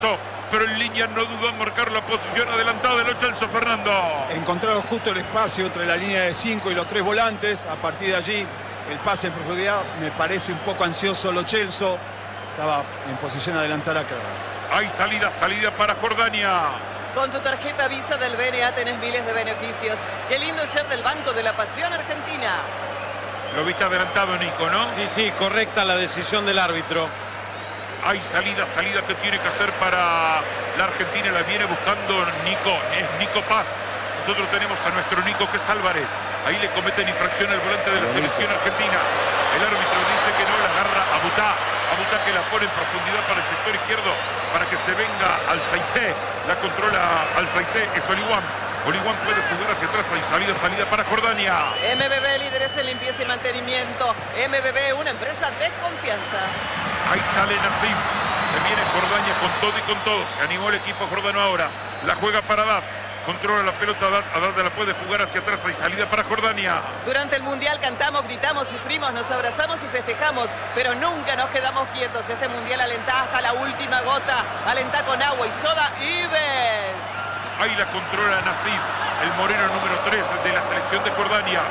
pero en línea no dudó en marcar la posición adelantada de Lo Celso, Fernando. Encontraron justo el espacio entre la línea de 5 y los 3 volantes. A partir de allí, el pase en profundidad me parece un poco ansioso Lo Celso. Estaba en posición adelantada, claro. Hay salida para Jordania. Con tu tarjeta Visa del BNA tenés miles de beneficios. Qué lindo es ser del Banco de la Pasión Argentina. Lo viste adelantado, Nico, ¿no? Sí, correcta la decisión del árbitro. Hay salida que tiene que hacer para la Argentina. La viene buscando Nico. Es Nico Paz. Nosotros tenemos a nuestro Nico, que es Álvarez. Ahí le cometen infracción al volante de la selección argentina. El árbitro dice que no, la agarra a Butá. A Butá, que la pone en profundidad para el sector izquierdo, para que se venga al Saizé. La controla al Saizé, es Oliguán. Oliguán puede jugar hacia atrás. Hay salida para Jordania. MBB, líderes en limpieza y mantenimiento. MBB, una empresa de confianza. Ahí sale Nassim. Se viene Jordania con todo y con todo. Se animó el equipo jordano ahora. La juega para Haddad. Controla la pelota Haddad, la puede jugar hacia atrás. Hay salida para Jordania. Durante el Mundial cantamos, gritamos, sufrimos, nos abrazamos y festejamos, pero nunca nos quedamos quietos. Este Mundial alentá hasta la última gota. Alentá con agua y soda Ives. Ahí la controla Nassim, el moreno número 3 de la selección de Jordania.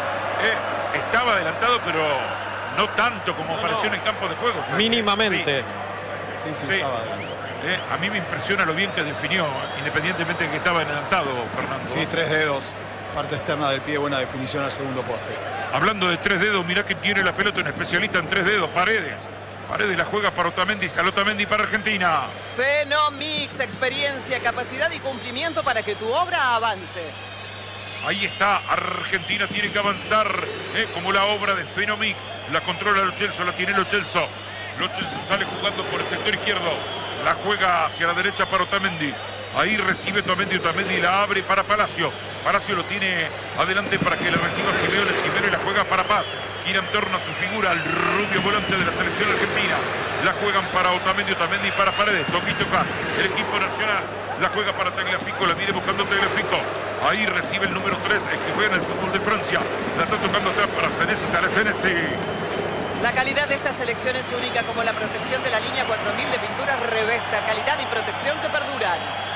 Estaba adelantado, pero no tanto como apareció en el campo de juego. Mínimamente. Sí, estaba adelantado. A mí me impresiona lo bien que definió, independientemente de que estaba adelantado, Fernando. Sí, 3 dedos, parte externa del pie, buena definición al segundo poste. Hablando de 3 dedos, mirá que tiene la pelota, un especialista en 3 dedos, Paredes. Paredes la juega para Otamendi, sale Otamendi para Argentina. Fenomix, experiencia, capacidad y cumplimiento para que tu obra avance. Ahí está, Argentina tiene que avanzar, como la obra de Fenomix. La controla Lo Celso, la tiene Lo Celso. Lo Celso sale jugando por el sector izquierdo. La juega hacia la derecha para Otamendi. Ahí recibe Otamendi la abre para Palacio. Palacio lo tiene adelante para que la reciba Simeone. Simeone la juega para Paz. Gira en torno a su figura, el rubio volante de la selección argentina. La juegan para Otamendi para Paredes. Toquito acá, el equipo nacional. La juega para Tagliafico, la viene buscando Tagliafico. Ahí recibe el número 3, el que juega en el fútbol de Francia. La está tocando atrás para Senesi, sale Senesi. La calidad de esta selección es única, como la protección de la línea 4000 de pinturas Revesta. Calidad y protección que perduran.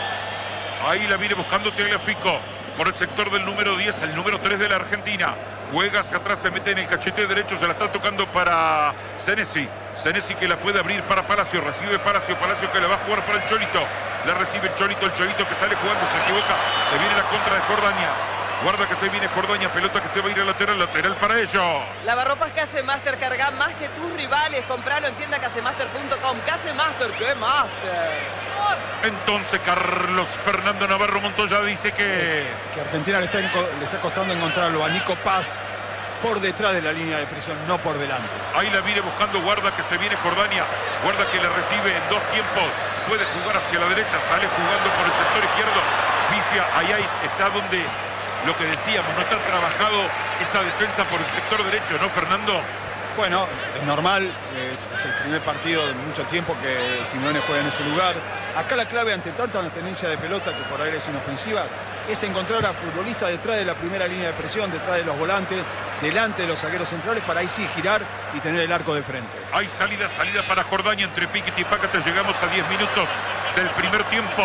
Ahí la viene buscando Tagliafico por el sector del número 10, el número 3 de la Argentina. Juega hacia atrás, se mete en el cachete derecho, se la está tocando para Senesi. Senesi que la puede abrir para Palacio, recibe Palacio que la va a jugar para el Cholito. La recibe el Cholito que sale jugando, se equivoca. Se viene la contra de Jordania. Guarda que se viene Jordania, pelota que se va a ir a lateral para ellos. Lavarropas Casemaster, carga más que tus rivales. Compralo en tienda casemaster.com. Casemaster, ¿qué Master? Entonces Carlos Fernando Navarro Montoya dice que Argentina le está costando encontrarlo a Nico Paz por detrás de la línea de presión, no por delante. Ahí la viene buscando, guarda que se viene Jordania. Guarda que la recibe en 2 tiempos. Puede jugar hacia la derecha, sale jugando por el sector izquierdo. Pifia, ahí está donde... Lo que decíamos, no está trabajado esa defensa por el sector derecho, ¿no, Fernando? Bueno, es normal, es el primer partido de mucho tiempo que Simeone juega en ese lugar. Acá la clave ante tanta tenencia de pelota que por aire es inofensiva, es encontrar a futbolistas detrás de la primera línea de presión, detrás de los volantes, delante de los zagueros centrales, para ahí sí girar y tener el arco de frente. Hay salida para Jordania entre Piquet y Pácate. Llegamos a 10 minutos del primer tiempo.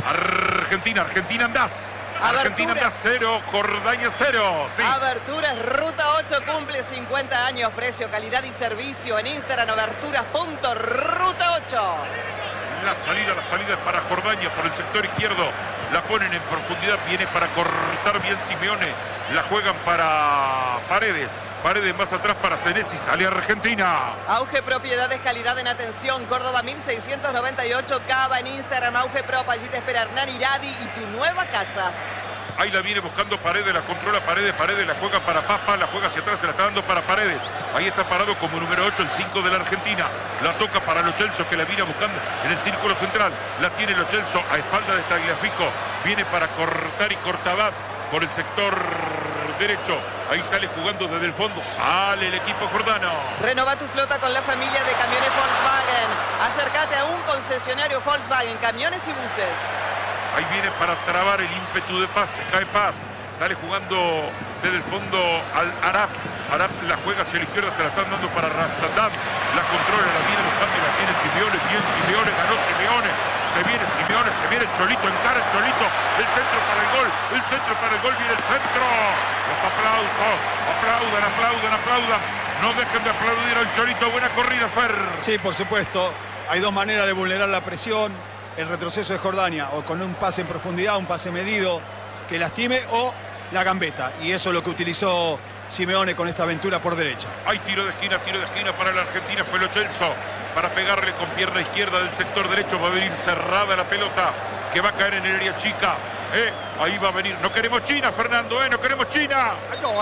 Argentina andás. Argentina anda 0, Jordania 0. Sí. Aberturas Ruta 8 cumple 50 años. Precio, calidad y servicio en Instagram. Aberturas.ruta 8. La salida es para Jordania por el sector izquierdo. La ponen en profundidad. Viene para cortar bien Simeone. La juegan para Paredes. Paredes más atrás para Senesi. Sale Argentina. Auge Propiedades, calidad en atención. Córdoba 1698. Cava en Instagram. Auge Prop. Allí te espera Hernán Iradi y tu nueva casa. Ahí la viene buscando Paredes, la controla Paredes, la juega para Papa, la juega hacia atrás, se la está dando para Paredes. Ahí está parado como número 8, el 5 de la Argentina. La toca para Lo Celso, que la viene buscando en el círculo central. La tiene Lo Celso a espalda de Tagliafico. Viene para cortar y cortar por el sector derecho. Ahí sale jugando desde el fondo. Sale el equipo jordano. Renova tu flota con la familia de camiones Volkswagen. Acércate a un concesionario Volkswagen, camiones y buses. Ahí viene para trabar el ímpetu de Paz. Se cae Paz. Sale jugando desde el fondo al Arap. Arap la juega hacia la izquierda. Se la están dando para Rastadam. La controla, la viene buscando y la tiene Simeone. Bien Simeone. Ganó Simeone. Se viene Simeone, se viene el Cholito, encara el Cholito. El centro para el gol, el centro para el gol, viene el centro. Los aplausos, aplaudan, aplaudan, aplaudan. No dejen de aplaudir al Cholito. Buena corrida, Fer. Sí, por supuesto. Hay dos maneras de vulnerar la presión. El retroceso de Jordania, o con un pase en profundidad, un pase medido que lastime, o la gambeta. Y eso es lo que utilizó Simeone con esta aventura por derecha. Hay tiro de esquina para la Argentina. Fue Lo Celso para pegarle con pierna izquierda del sector derecho. Va a venir cerrada la pelota que va a caer en el área chica. Ahí va a venir. No queremos China, Fernando, no queremos China.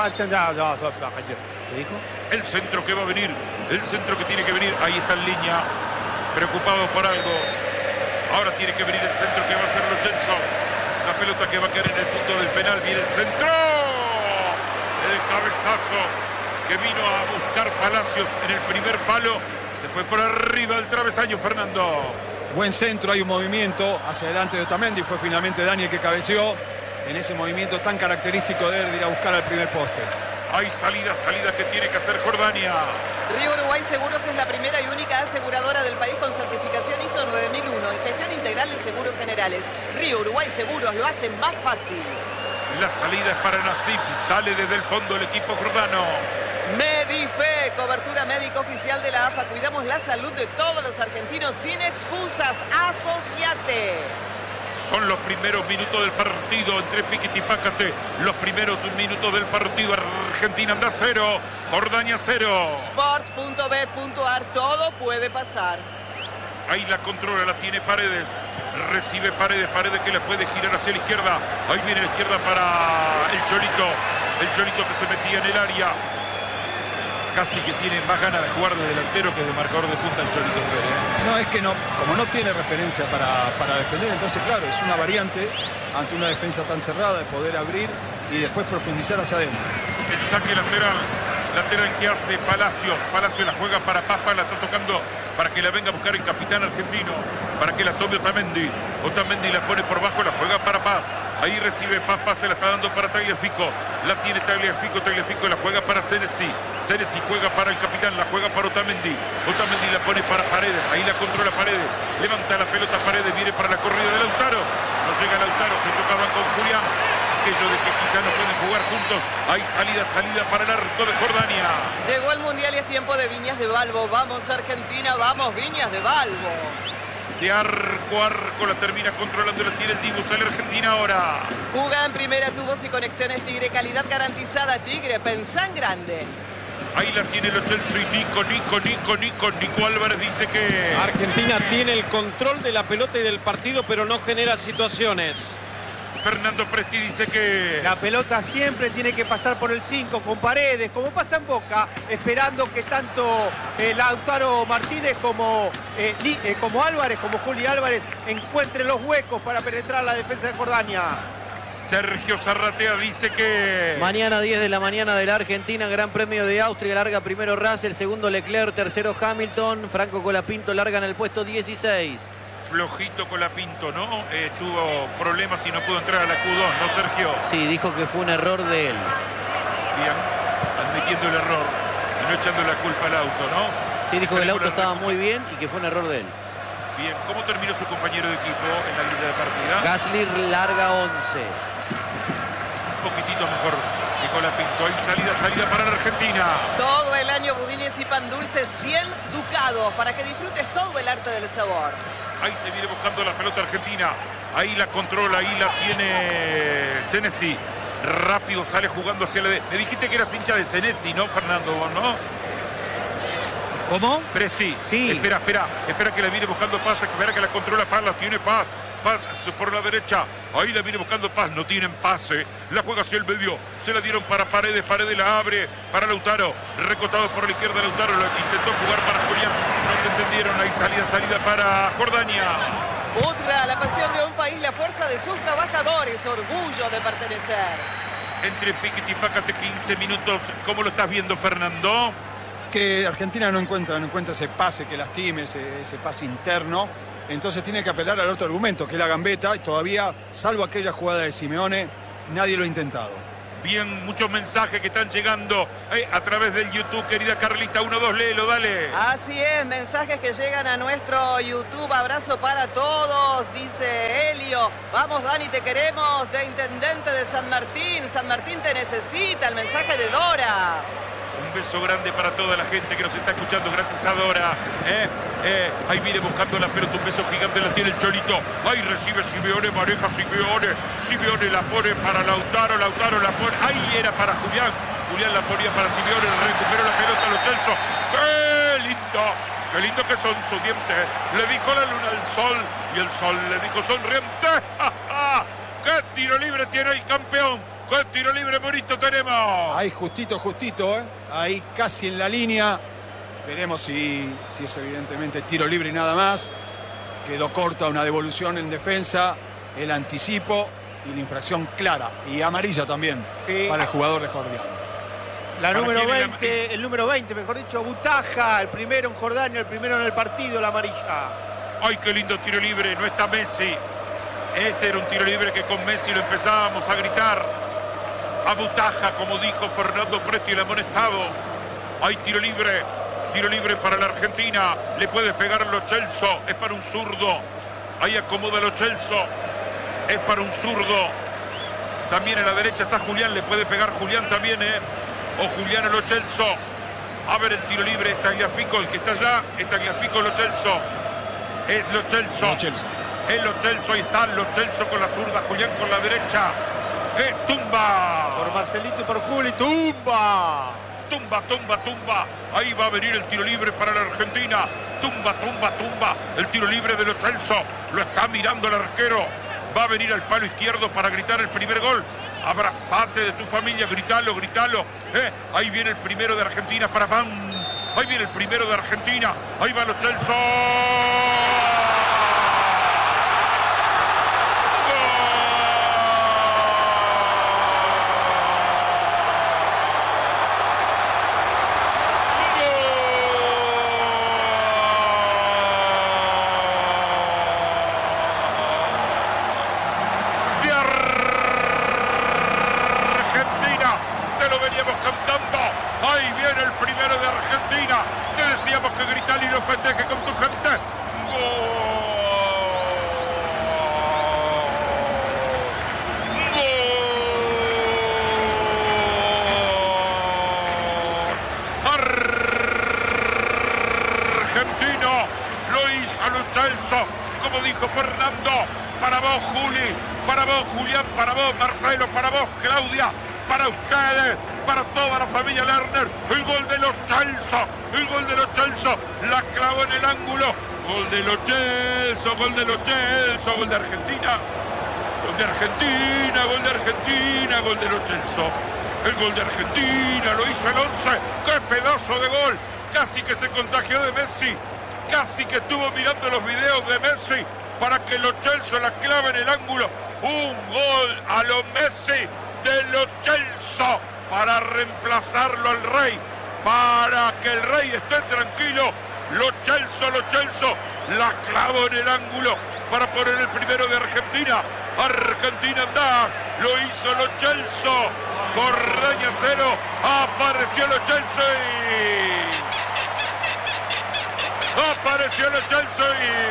¿Qué dijo? El centro que va a venir, el centro que tiene que venir. Ahí está en línea, preocupado por algo. Ahora tiene que venir el centro que va a ser Lo Celso. La pelota que va a caer en el punto del penal. Viene el centro. El cabezazo que vino a buscar Palacios en el primer palo. Se fue por arriba del travesaño, Fernando. Buen centro, hay un movimiento hacia adelante de Otamendi. Fue finalmente Dani el que cabeceó en ese movimiento tan característico de él de ir a buscar al primer poste. Hay salida que tiene que hacer Jordania. Río Uruguay Seguros es la primera y única aseguradora del país con certificación ISO 9001 en gestión integral de seguros generales. Río Uruguay Seguros lo hacen más fácil. La salida es para Nasif, sale desde el fondo el equipo jordano. Medife, cobertura médica oficial de la AFA. Cuidamos la salud de todos los argentinos sin excusas. Asociate. Son los primeros minutos del partido entre Piquete y Pácate. Los primeros minutos del partido. Argentina anda 0, Jordania 0. Sports.bet.ar, todo puede pasar. Ahí la controla, la tiene Paredes. Recibe Paredes que la puede girar hacia la izquierda. Ahí viene la izquierda para el Cholito. El Cholito que se metía en el área. Casi que tiene más ganas de jugar de delantero que de marcador de punta el Cholito Pérez. No, es que no, como no tiene referencia para defender, entonces claro, es una variante ante una defensa tan cerrada de poder abrir y después profundizar hacia adentro. El saque lateral que hace Palacio. Palacio la juega para Papa, la está tocando para que la venga a buscar el capitán argentino, para que la tome Otamendi. Otamendi la pone por bajo, la juega para Paz. Ahí recibe Paz, Paz se la está dando para Tagliafico. La tiene Tagliafico, Tagliafico la juega para Senesi. Senesi juega para el capitán, la juega para Otamendi. Otamendi la pone para Paredes, ahí la controla Paredes. Levanta la pelota Paredes, viene para la corrida de Lautaro. No llega Lautaro, se chocaban con Julián. Aquello de que quizás no pueden jugar juntos. Hay salida para el arco de Jordania. Llegó el Mundial y es tiempo de Viñas de Balbo. Vamos Argentina, vamos Viñas de Balbo. De arco a arco la termina controlando, la tiene el Dibu, sale Argentina ahora. Juga en primera, tubos y conexiones Tigre, calidad garantizada Tigre, pensá en grande. Ahí la tiene Lo Celso y Nico Álvarez dice que... Argentina tiene el control de la pelota y del partido, pero no genera situaciones. Fernando Presti dice que... La pelota siempre tiene que pasar por el 5 con Paredes, como pasa en Boca, esperando que tanto Lautaro Martínez como Álvarez, como Juli Álvarez, encuentren los huecos para penetrar la defensa de Jordania. Sergio Zarratea dice que... Mañana 10 de la mañana de la Argentina, Gran Premio de Austria, larga primero Russell, segundo Leclerc, tercero Hamilton, Franco Colapinto larga en el puesto 16. Flojito Colapinto, ¿no? Tuvo problemas y no pudo entrar a la Q2, ¿no, Sergio? Sí, dijo que fue un error de él. Bien, admitiendo el error y no echando la culpa al auto, ¿no? Sí, dijo que el auto estaba muy bien y que fue un error de él. Bien, ¿cómo terminó su compañero de equipo en la línea de partida? Gasly larga 11. Un poquitito mejor que Colapinto. Hay salida para la Argentina. Todo el año budines y pan dulce, 100 ducados para que disfrutes todo el arte del sabor. Ahí se viene buscando la pelota argentina. Ahí la controla, ahí la tiene Senesi. Rápido sale jugando hacia la... Me dijiste que eras hincha de Senesi, ¿no, Fernando? ¿No? ¿Cómo? Presti. Sí. Espera que la viene buscando Paz. Espera que la controla Paz, la tiene Paz. Paz por la derecha. Ahí la viene buscando Paz. No tienen pase. La juega hacia el medio. Se la dieron para Paredes. Paredes la abre para Lautaro. Recostado por la izquierda Lautaro. Lo intentó jugar para Julián. No se entendieron. Ahí salida para Jordania. Udra, la pasión de un país, la fuerza de sus trabajadores. Orgullo de pertenecer. Entre Piquete y Pácate, 15 minutos. ¿Cómo lo estás viendo, Fernando? Que Argentina no encuentra ese pase que lastime, ese pase interno. Entonces tiene que apelar al otro argumento, que es la gambeta, y todavía, salvo aquella jugada de Simeone, nadie lo ha intentado. Bien, muchos mensajes que están llegando a través del YouTube, querida Carlita. 1, 2, léelo, dale. Así es, mensajes que llegan a nuestro YouTube. Abrazo para todos, dice Helio. Vamos, Dani, te queremos, de Intendente de San Martín. San Martín te necesita, el mensaje de Dora. Un beso grande para toda la gente que nos está escuchando. Gracias a Dora. Ahí viene buscando la pelota. Un beso gigante la tiene el Cholito. Ahí recibe Simeone, maneja Simeone. Simeone la pone para Lautaro. Lautaro la pone. Ahí era para Julián. Julián la ponía para Simeone. Recuperó la pelota a Lo Celso. ¡Qué lindo! ¡Qué lindo que son sus dientes! Le dijo la luna al sol. Y el sol le dijo sonriente. ¡Ja, ja! ¡Qué tiro libre tiene el campeón! ¡Qué tiro libre bonito tenemos! Ahí justito, ahí casi en la línea. Veremos si es evidentemente tiro libre y nada más. Quedó corta una devolución en defensa, el anticipo y la infracción clara. Y amarilla también para el jugador de Jordania. La número 20, el número 20, mejor dicho, Butaja, el primero en Jordania, el primero en el partido, la amarilla. ¡Ay, qué lindo tiro libre! No está Messi. Este era un tiro libre que con Messi lo empezábamos a gritar. A Butaja, como dijo Fernando Presti, el amonestado. Hay tiro libre para la Argentina. Le puede pegar Lo Celso, es para un zurdo. Ahí acomoda Lo Celso, es para un zurdo. También en la derecha está Julián, le puede pegar Julián también, o Julián a Lo Celso. A ver el tiro libre, está Tagliafico, el que está allá, es Tagliafico, Lo Celso. Es Lo Celso. Es Lo Celso, ahí está Lo Celso con la zurda, Julián con la derecha. ¡Tumba! Por Marcelito y por Juli, tumba. Tumba. Ahí va a venir el tiro libre para la Argentina. Tumba. El tiro libre de Lo Celso. Lo está mirando el arquero. Va a venir al palo izquierdo para gritar el primer gol. Abrazate de tu familia, gritalo. Ahí viene el primero de Argentina para Van. Ahí viene el primero de Argentina. Ahí va Lo Celso. Como dijo Fernando, para vos Juli, para vos Julián, para vos Marcelo, para vos Claudia, para ustedes, para toda la familia Lerner, el gol de Lo Celso, la clavó en el ángulo, gol de Lo Celso, gol de Argentina, gol de Lo Celso, el gol de Argentina, lo hizo el 11, qué pedazo de gol, casi que se contagió de Messi. Casi que estuvo mirando los videos de Messi para que Lo Celso la clave en el ángulo. Un gol a lo Messi de Lo Celso para reemplazarlo al Rey. Para que el Rey esté tranquilo. Lo Celso la clavó en el ángulo para poner el primero de Argentina. Argentina andás, lo hizo Lo Celso. Jordania 0, apareció Lo Celso Apareció Lo Celso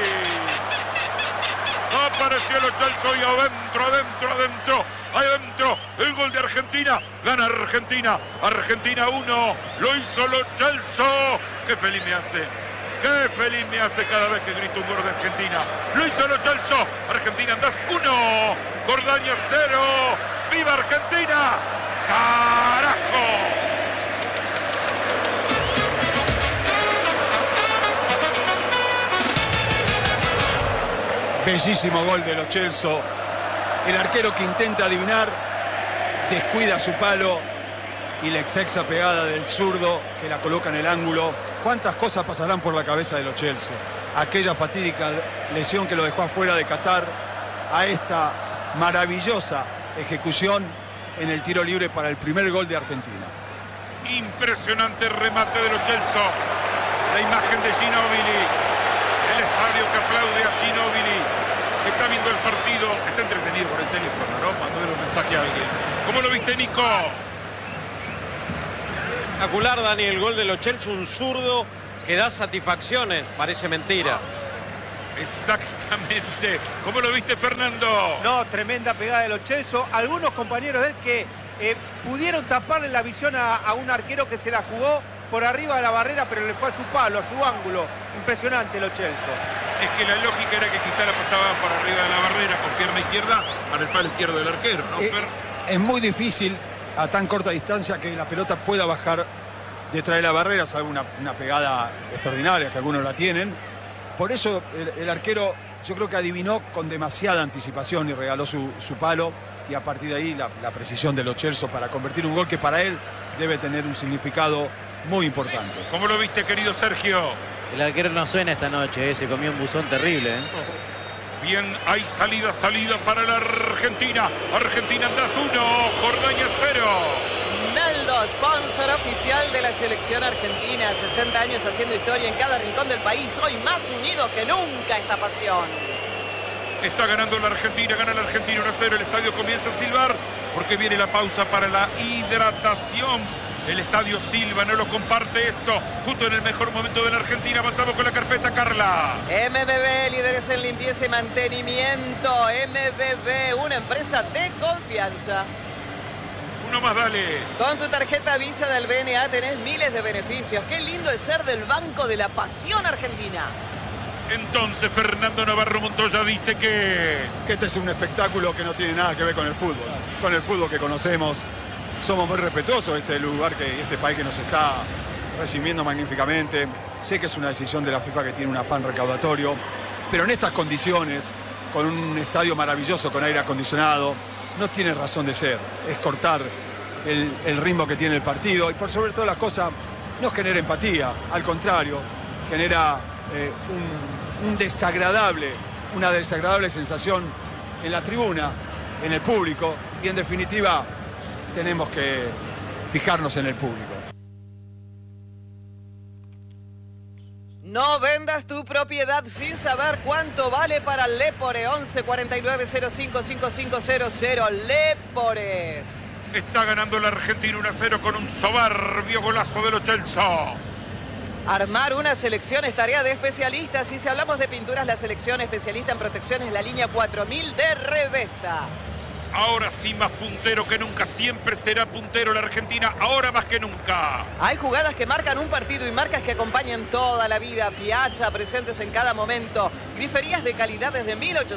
y adentro, el gol de Argentina, gana Argentina, 1, lo hizo Lo Celso, qué feliz me hace cada vez que grito un gol de Argentina, lo hizo Lo Celso, Argentina andás 1, Jordania 0, ¡viva Argentina! ¡Carajo! Bellísimo gol de Lo Celso. El arquero que intenta adivinar descuida su palo y la exacta pegada del zurdo que la coloca en el ángulo. ¿Cuántas cosas pasarán por la cabeza de Lo Celso? Aquella fatídica lesión que lo dejó afuera de Qatar, a esta maravillosa ejecución en el tiro libre para el primer gol de Argentina. Impresionante remate de Lo Celso. La imagen de Ginóbili. El estadio que aplaude a Ginóbili. Está viendo el partido Está entretenido con el teléfono, ¿no? Mandó un mensaje a alguien. ¿Cómo lo viste, Nico? Espectacular, Dani, el gol de Lo Celso, un zurdo que da satisfacciones, parece mentira. Exactamente. ¿Cómo lo viste, Fernando? No, tremenda pegada de Lo Celso. Algunos compañeros de él que pudieron taparle la visión a un arquero que se la jugó por arriba de la barrera, pero le fue a su palo, a su ángulo. Impresionante Lo Celso. Es que la lógica era que quizá la pasaba por arriba de la barrera con pierna izquierda para el palo izquierdo del arquero, ¿no, Fer? Es muy difícil a tan corta distancia que la pelota pueda bajar detrás de la barrera, salvo una pegada extraordinaria, que algunos la tienen. Por eso el arquero, yo creo que adivinó con demasiada anticipación y regaló su palo, y a partir de ahí la precisión de Lo Celso para convertir un gol que para él debe tener un significado muy importante. ¿Cómo lo viste, querido Sergio? El arquero no suena esta noche, se comió un buzón terrible. Bien, hay salida para la Argentina. Argentina Andas 1, Jordania 0. Naldo, sponsor oficial de la selección argentina. 60 años haciendo historia en cada rincón del país. Hoy más unidos que nunca esta pasión. Está ganando la Argentina, gana la Argentina 1-0. El estadio comienza a silbar porque viene la pausa para la hidratación. El estadio silba, no lo comparte esto. Justo en el mejor momento de la Argentina. Avanzamos con la carpeta, Carla. MBB, líderes en limpieza y mantenimiento. MBB, una empresa de confianza. Uno más, dale. Con tu tarjeta Visa del BNA tenés miles de beneficios. Qué lindo es ser del Banco de la Pasión Argentina. Entonces Fernando Navarro Montoya dice que este es un espectáculo que no tiene nada que ver con el fútbol que conocemos. Somos muy respetuosos de este lugar y este país que nos está recibiendo magníficamente. Sé que es una decisión de la FIFA que tiene un afán recaudatorio, pero en estas condiciones, con un estadio maravilloso con aire acondicionado, no tiene razón de ser. Es cortar el ritmo que tiene el partido y por sobre todas las cosas no genera empatía, al contrario, genera una desagradable sensación en la tribuna, en el público, y en definitiva tenemos que fijarnos en el público. No vendas tu propiedad sin saber cuánto vale para Lepore. 11 49 05 5500. Lepore. está ganando la Argentina 1-0 con un soberbio golazo de Lo Celso. Armar una selección es tarea de especialistas. Y si hablamos de pinturas, la selección especialista en protección es la línea 4000 de Revesta. Ahora sí más puntero que nunca, siempre será puntero la Argentina, ahora más que nunca. Hay jugadas que marcan un partido y marcas que acompañan toda la vida. Piazza, presentes en cada momento. Griferías de calidad desde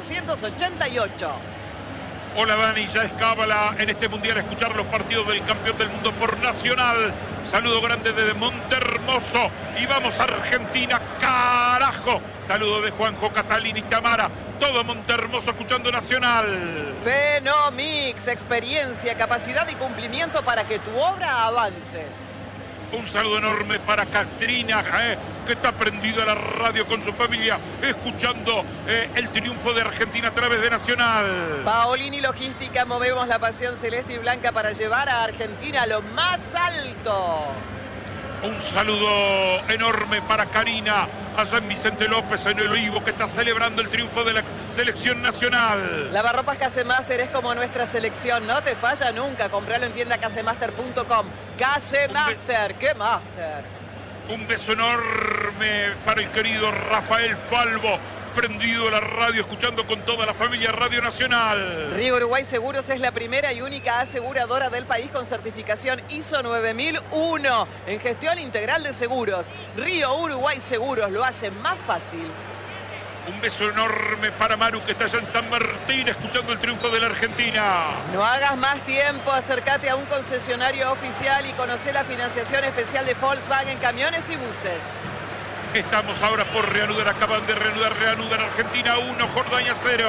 1888. Hola Dani, ya es cábala en este mundial escuchar los partidos del campeón del mundo por Nacional. Saludo grande desde Montermoso y vamos a Argentina, carajo. Saludo de Juanjo, Catalina y Tamara. Todo Montermoso escuchando Nacional. Fenomix, experiencia, capacidad y cumplimiento para que tu obra avance. Un saludo enorme para Catrina, que está prendida a la radio con su familia, escuchando el triunfo de Argentina a través de Nacional. Paolini Logística, movemos la pasión celeste y blanca para llevar a Argentina a lo más alto. Un saludo enorme para Karina, allá en Vicente López, en el Olivo, que está celebrando el triunfo de la selección nacional. Lavarropas Casemaster es como nuestra selección, no te falla nunca. Compralo en tienda casemaster.com. Casemaster, ¿qué master? Un beso enorme para el querido Rafael Falvo, prendido a la radio, escuchando con toda la familia Radio Nacional. Río Uruguay Seguros es la primera y única aseguradora del país con certificación ISO 9001 en gestión integral de seguros. Río Uruguay Seguros lo hace más fácil. Un beso enorme para Maru, que está allá en San Martín, escuchando el triunfo de la Argentina. No hagas más tiempo, acércate a un concesionario oficial y conoce la financiación especial de Volkswagen Camiones y Buses. Estamos ahora por reanudar, acaban de reanudan Argentina 1, Jordania 0.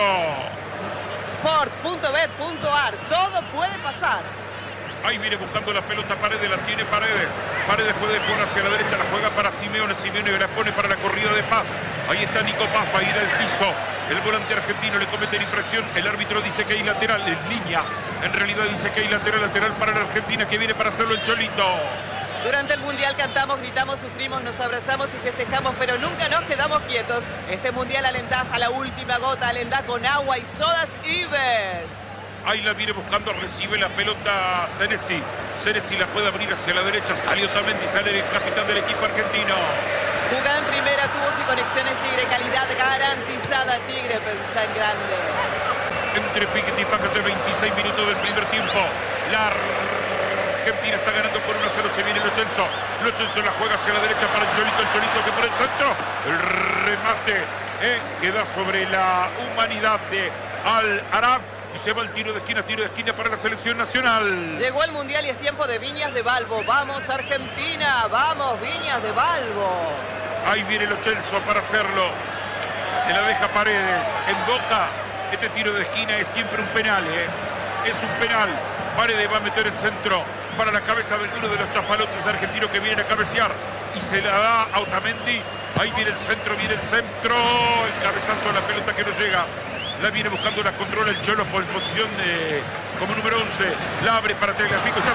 Sports.bet.ar, todo puede pasar. Ahí viene buscando la pelota Paredes, la tiene Paredes. Paredes puede poner hacia la derecha, la juega para Simeone. Simeone la pone para la corrida de Paz. Ahí está Nico Paz, va a ir al piso. El volante argentino le comete la infracción. El árbitro dice que hay lateral, en línea. En realidad dice que hay lateral para la Argentina, que viene para hacerlo el Cholito. Durante el Mundial cantamos, gritamos, sufrimos, nos abrazamos y festejamos, pero nunca nos quedamos quietos. Este Mundial alentá hasta la última gota, alentá con agua y sodas Ives. Ahí la viene buscando, recibe la pelota Senesi. Senesi la puede abrir hacia la derecha, salió Otamendi, sale el capitán del equipo argentino. Jugada en primera, tubos y conexiones Tigre, calidad garantizada Tigre, pensá en grande. Entre Piquet y Pácate, 26 minutos del primer tiempo. La Argentina está ganando por 1-0, se viene Lo Celso. Lo Celso la juega hacia la derecha para el Cholito que por el centro. El remate queda sobre la humanidad de Al-Arab. Y se va el tiro de esquina para la selección nacional. Llegó el Mundial y es tiempo de Viñas de Balbo. ¡Vamos, Argentina! ¡Vamos, Viñas de Balbo! Ahí viene Lo Celso para hacerlo. Se la deja Paredes. En Boca, este tiro de esquina es siempre un penal, Es un penal. Paredes va a meter el centro para la cabeza de uno de los chafalotes argentinos que vienen a cabecear. Y se la da a Otamendi. Ahí viene el centro, El cabezazo de la pelota que no llega. La viene buscando, la controla el Cholo por posición como número 11. La abre para Tagliafico. Pegó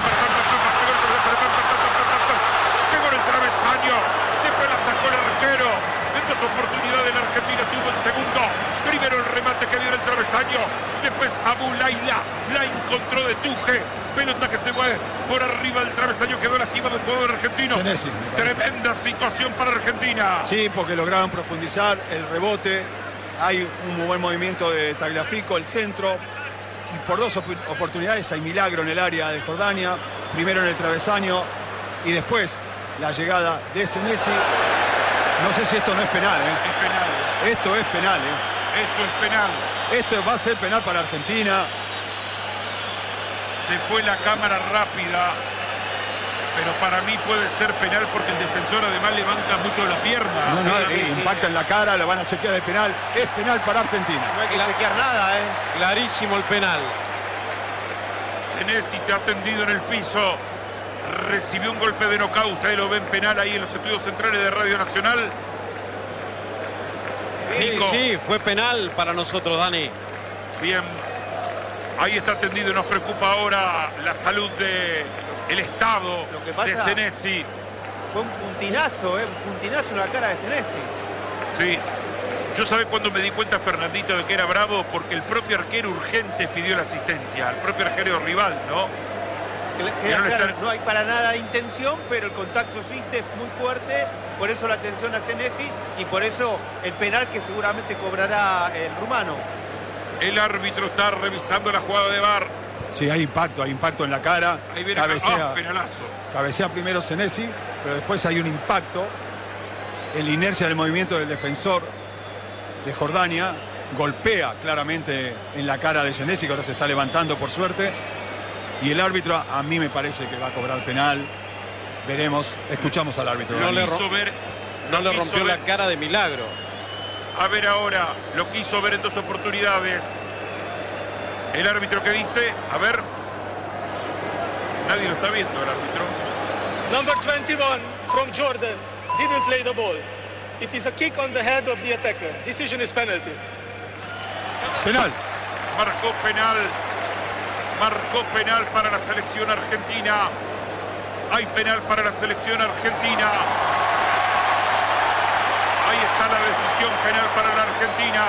en el travesaño. Después la sacó el arquero. En dos oportunidades la Argentina tuvo el segundo. Primero el remate que dio en el travesaño. Después Abu Laila la encontró de Tuje. Pelota que se va por arriba del travesaño. Quedó lastimado el jugador argentino. Senesi, tremenda situación para Argentina. Sí, porque lograron profundizar el rebote. Hay un buen movimiento de Tagliafico, el centro. Y por dos oportunidades hay milagro en el área de Jordania. Primero en el travesaño y después la llegada de Senesi. No sé si esto no es penal, Es penal. Esto es penal, Esto es penal. Esto va a ser penal para Argentina. Se fue la cámara rápida. Pero para mí puede ser penal porque el defensor además levanta mucho la pierna. No, impacta en la cara, la van a chequear el penal. Es penal para Argentina. No hay que chequear nada, Clarísimo el penal. Senesi te ha tendido en el piso. Recibió un golpe de nocaut. Ustedes lo ven penal ahí en los estudios centrales de Radio Nacional. Sí, fue penal para nosotros, Dani. Bien. Ahí está tendido. Nos preocupa ahora la salud de el estado Lo que pasa, de Senesi. Fue un puntinazo, un puntinazo en la cara de Senesi. Sí. Yo sabía cuando me di cuenta, Fernandito, de que era bravo, porque el propio arquero urgente pidió la asistencia, el propio arquero rival, ¿no? Claro, no hay para nada intención, pero el contacto existe, es muy fuerte, por eso la atención a Senesi y por eso el penal que seguramente cobrará el rumano. El árbitro está revisando la jugada de VAR. Sí, hay impacto en la cara. Ahí viene penalazo. Cabecea primero Senesi, pero después hay un impacto en la inercia del movimiento del defensor de Jordania. Golpea claramente en la cara de Senesi, que ahora se está levantando por suerte. Y el árbitro, a mí me parece que va a cobrar penal. Veremos, escuchamos al árbitro. No le rompió la ver. cara de milagro. A ver ahora, lo quiso ver en dos oportunidades. El árbitro que dice, a ver. Nadie lo está viendo, el árbitro. Number 21 from Jordan didn't play the ball. It is a kick on the head of the attacker. Decision is penalty. Penal. Marcó penal para la selección argentina. Hay penal para la selección argentina. Ahí está la decisión penal para la Argentina.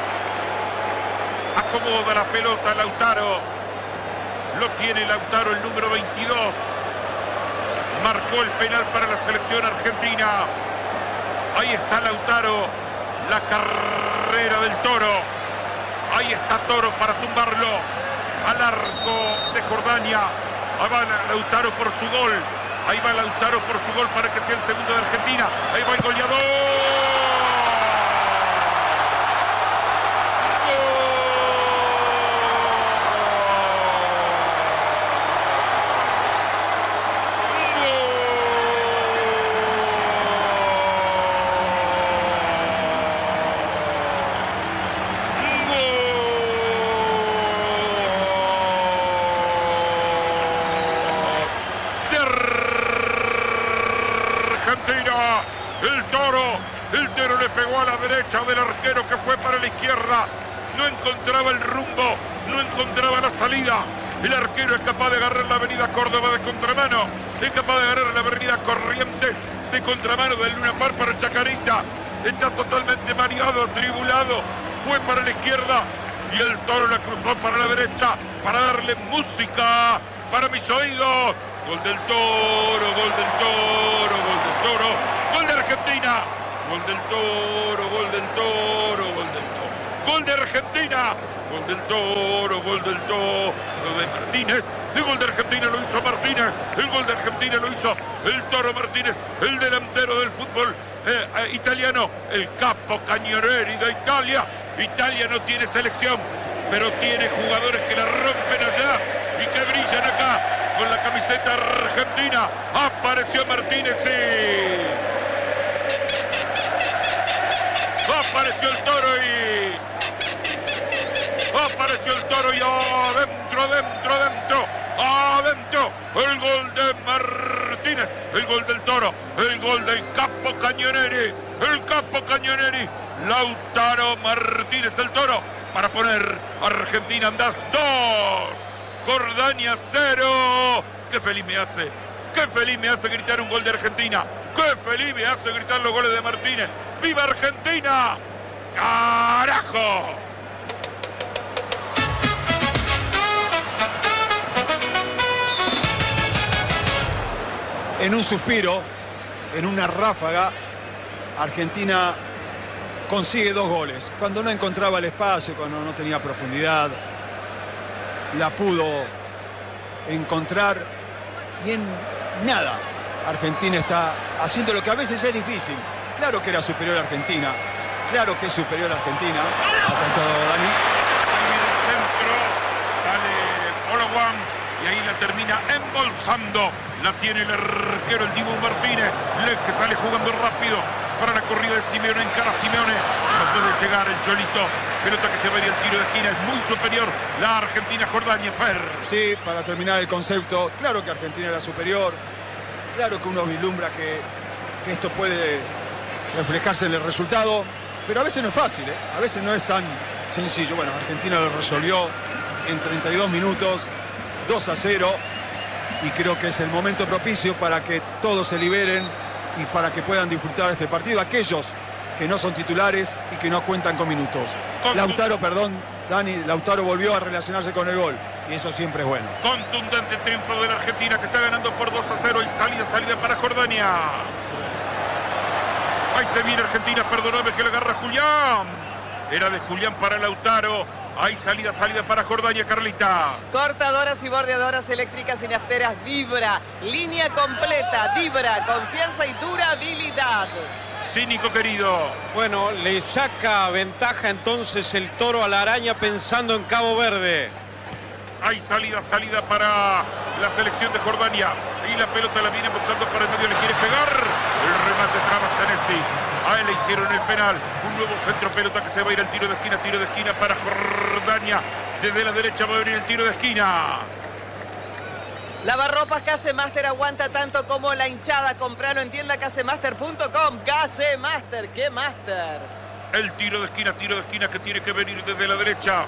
Acomoda la pelota Lautaro. Lo tiene Lautaro, el número 22. Marcó el penal para la selección argentina. Ahí está Lautaro. La carrera del Toro. Ahí está Toro para tumbarlo al arco de Jordania. Ahí va Lautaro por su gol. Ahí va Lautaro por su gol para que sea el segundo de Argentina. Ahí va el goleador. El Toro le pegó a la derecha del arquero que fue para la izquierda. No encontraba el rumbo, no encontraba la salida. El arquero es capaz de agarrar la avenida Córdoba de contramano. Es capaz de agarrar la avenida Corrientes de contramano del Luna Park para Chacarita. Está totalmente mareado, atribulado. Fue para la izquierda y el Toro la cruzó para la derecha para darle música para mis oídos. Gol del Toro, gol del Toro, gol del Toro. Gol de Argentina. Gol del Toro, gol del Toro, gol del Toro. Gol de Argentina. Gol del Toro, gol del Toro de Martínez. El gol de Argentina lo hizo Martínez. El gol de Argentina lo hizo el Toro Martínez, el delantero del fútbol italiano, el capo Cañoneri de Italia. Italia no tiene selección, pero tiene jugadores que la rompen allá y que brillan acá con la camiseta argentina. Apareció Martínez, sí. Apareció el Toro y... Apareció el Toro y adentro. El gol de Martínez, el gol del Toro, el gol del capo Cañoneri, Lautaro Martínez, el Toro, para poner Argentina en 2, Jordania 0. Qué feliz me hace gritar un gol de Argentina, qué feliz me hace gritar los goles de Martínez. ¡Viva Argentina! ¡Carajo! En un suspiro, en una ráfaga, Argentina consigue 2 goles. Cuando no encontraba el espacio, cuando no tenía profundidad, la pudo encontrar y en nada Argentina está haciendo lo que a veces es difícil. Claro que era superior a Argentina, claro que es superior a Argentina. Atento, Dani. Ahí en el centro sale Olajuwon y ahí la termina embolsando. La tiene el arquero, el Dibu Martínez, que sale jugando rápido para la corrida de Simeone, encara Simeone. No puede llegar el Cholito. Pelota que se va a ir al tiro de esquina. Es muy superior la Argentina, Jordania, Fer. Sí, para terminar el concepto, claro que Argentina era superior. Claro que uno vislumbra que esto puede reflejarse en el resultado. Pero a veces no es fácil, ¿eh? A veces no es tan sencillo. Bueno, Argentina lo resolvió en 32 minutos, 2-0. Y creo que es el momento propicio para que todos se liberen y para que puedan disfrutar de este partido aquellos que no son titulares y que no cuentan con minutos. Lautaro volvió a relacionarse con el gol y eso siempre es bueno. Contundente triunfo de la Argentina que está ganando por 2-0 y salida para Jordania. Ahí se viene Argentina, perdóname que le agarra Julián. Era de Julián para Lautaro. Hay salida para Jordania, Carlita. Cortadoras y bordeadoras eléctricas y nafteras Vibra. Línea completa, Vibra. Confianza y durabilidad. Sí, Nico querido. Bueno, le saca ventaja entonces el Toro a la Araña pensando en Cabo Verde. Hay salida para la selección de Jordania. Y la pelota la viene buscando por el medio, le quiere pegar. El remate traba Senesi. A él le hicieron el penal. Un nuevo centro, pelota que se va a ir al tiro de esquina para Jordania. Desde la derecha va a venir el tiro de esquina. Lavarropas Casemaster aguanta tanto como la hinchada. Compralo en tienda casemaster.com. Casemaster, ¿qué master? El tiro de esquina que tiene que venir desde la derecha.